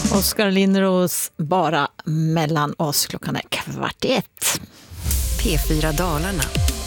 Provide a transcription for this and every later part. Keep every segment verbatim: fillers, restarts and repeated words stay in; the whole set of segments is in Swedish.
Oskar Lindros, bara mellan oss. Klockan är kvart i ett. P fyra Dalarna.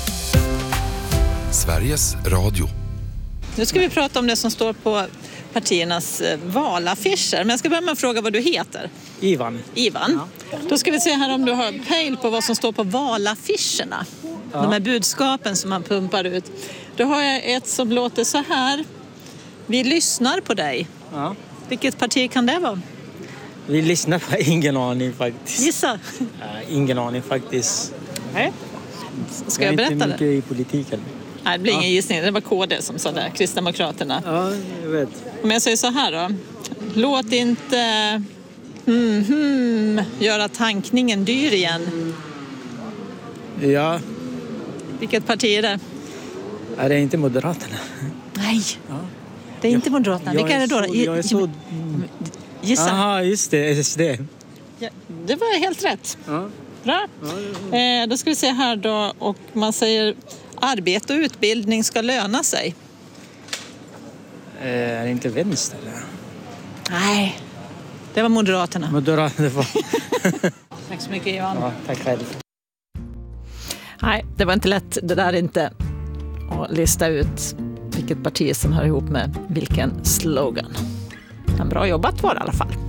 Sveriges Radio. Nu ska vi prata om det som står på partiernas valaffischer. Men jag ska börja med att fråga vad du heter. Ivan. Ivan. Ja. Då ska vi se här om du har pejl på vad som står på valaffischerna. Ja. De här budskapen som man pumpar ut. Då har jag ett som låter så här. Vi lyssnar på dig. Ja. Vilket parti kan det vara? Vi lyssnar på ingen aning faktiskt. Gissa. Uh, ingen aning faktiskt. Nej. Ska jag, jag berätta det? Inte mycket i politiken. Nej, det blir ja. ingen gissning. Det var K D som sa det. Kristdemokraterna. Ja, jag vet. Om jag säger så här då. Låt inte hmm, hmm, göra tankningen dyr igen. Ja. Vilket parti är det? Är det inte Moderaterna? Nej. Ja. Det är inte jag, Moderaterna. Vilka är det då? Så, jag är så... Gissa. Jaha, just det. S D. Ja, det var helt rätt. Ja. Bra. Ja, ja, ja. Eh, då ska vi se här då. Och man säger arbete och utbildning ska löna sig. Eh, är det inte vänster? Nej. Det var Moderaterna. Moderaterna var... Tack så mycket, Ivan. Ja, tack själv. Nej, det var inte lätt. Det där är inte att lista ut vilket parti som hör ihop med vilken slogan. Men bra jobbat var det i alla fall.